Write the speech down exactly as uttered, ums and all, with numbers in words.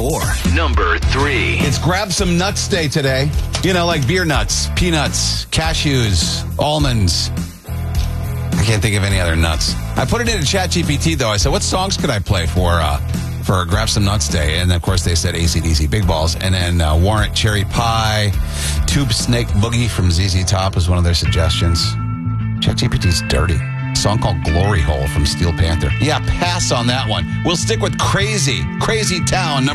Or number three. It's Grab Some Nuts Day today. You know, like beer nuts, peanuts, cashews, almonds. I can't think of any other nuts. I put it into ChatGPT, though. I said, what songs could I play for uh, for Grab Some Nuts Day? And, of course, they said A C D C, Big Balls. And then uh, Warrant Cherry Pie, Tube Snake Boogie from Z Z Top was one of their suggestions. ChatGPT's dirty. A song called Glory Hole from Steel Panther. Yeah, pass on that one. We'll stick with Crazy, Crazy Town.